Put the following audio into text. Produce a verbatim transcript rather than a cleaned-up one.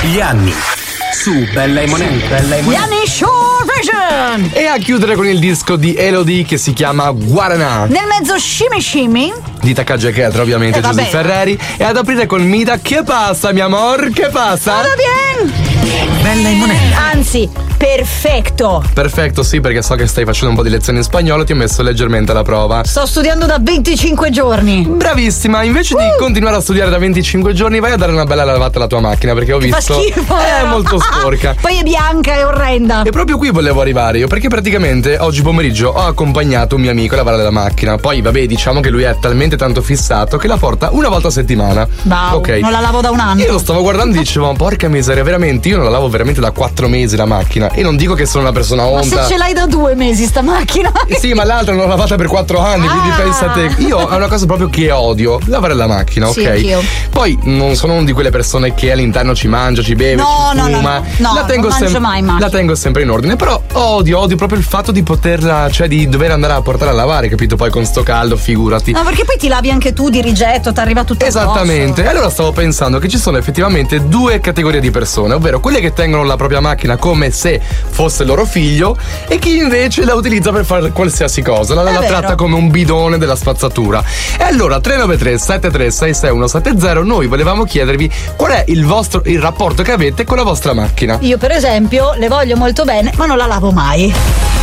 Gli anni su Bella e Monella. Bella e Gli anni Sure Vision. E a chiudere con il disco di Elodie che si chiama Guaraná. Nel mezzo Shimmy Shimmy Di Takagi Ketra, ovviamente, Eh, Giusy vabbè. Ferreri. E ad aprire con Mida. Che passa, mi amor? Che passa? Todo bien. Bella e Monella. Anzi, perfetto. Perfetto, sì, perché so che stai facendo un po' di lezioni in spagnolo, ti ho messo leggermente alla prova. Sto studiando da venticinque giorni. Bravissima, invece di Uh. continuare a studiare da venticinque giorni, vai a dare una bella lavata alla tua macchina, perché ho Fa visto. schifo. È vero? molto sporca. Poi è bianca, è orrenda. E proprio qui volevo arrivare io, perché praticamente oggi pomeriggio ho accompagnato un mio amico a lavare la macchina. Poi, vabbè, diciamo che lui è talmente tanto fissato che la porta una volta a settimana. Wow, Ok. non la lavo da un anno. Io lo stavo guardando e dicevo, ma porca miseria, veramente, io non la lavo veramente da quattro mesi la macchina. E non dico che sono una persona Ma onta. se ce l'hai da due mesi sta macchina. Sì, ma l'altra non l'ho lavata per quattro anni, quindi Ah. pensa te. Io è una cosa proprio che odio, lavare la macchina, Sì, ok? anch'io. Poi non sono una di quelle persone che all'interno ci mangia, ci beve, No, ci no, no, fuma. no. No, la tengo non mangio mai in macchina. La tengo sempre in ordine, però odio, odio proprio il fatto di poterla, cioè di dover andare a portare a lavare, capito? Poi con sto caldo, figurati. No, perché poi ti lavi anche tu di rigetto, ti arriva tutto addosso. Esattamente, e allora stavo pensando che ci sono effettivamente due categorie di persone, ovvero quelle che tengono la propria macchina come se fosse il loro figlio e chi invece la utilizza per fare qualsiasi cosa, la, È la vero. tratta come un bidone della spazzatura. E allora tre nove tre sette tre sei sei uno sette zero, noi volevamo chiedervi qual è il vostro il rapporto che avete con la vostra macchina. Io per esempio le voglio molto bene, ma non la lavo mai.